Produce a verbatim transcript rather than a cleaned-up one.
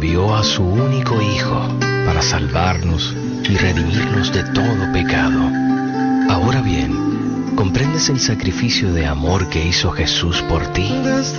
envió a su único Hijo para salvarnos y redimirnos de todo pecado. Ahora bien, ¿comprendes el sacrificio de amor que hizo Jesús por ti?